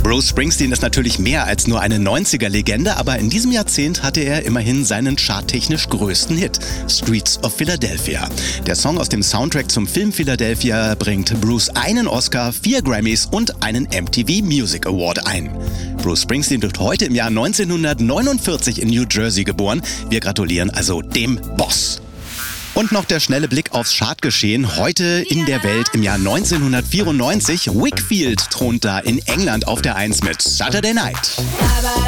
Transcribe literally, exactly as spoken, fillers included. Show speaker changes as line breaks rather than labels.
Bruce Springsteen ist natürlich mehr als nur eine neunziger-Legende, aber in diesem Jahrzehnt hatte er immerhin seinen charttechnisch größten Hit, Streets of Philadelphia. Der Song aus dem Soundtrack zum Film Philadelphia bringt Bruce einen Oscar, vier Grammys und einen M T V Music Award ein. Bruce Springsteen wird heute im Jahr neunzehnhundertneunundvierzig in New Jersey geboren. Wir gratulieren also dem Boss. Und noch der schnelle Blick aufs Chartgeschehen. Heute in der Welt im Jahr neunzehnhundertvierundneunzig. Wakefield thront da in England auf der Eins mit Saturday Night.